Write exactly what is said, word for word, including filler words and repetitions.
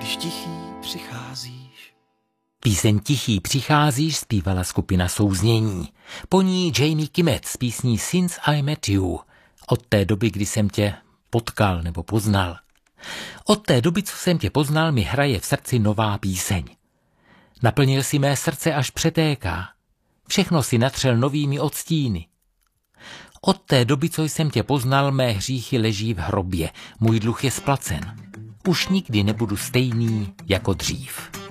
když tichý přicházíš. Píseň Tichý přicházíš zpívala skupina Souznění. Po ní Jamie Kimmett s písní Since I Met You, od té doby, kdy jsem tě potkal nebo poznal. Od té doby, co jsem tě poznal, mi hraje v srdci nová píseň. Naplnil si mé srdce až přetéká. Všechno si natřel novými odstíny. Od té doby, co jsem tě poznal, mé hříchy leží v hrobě. Můj dluh je splacen. Už nikdy nebudu stejný jako dřív.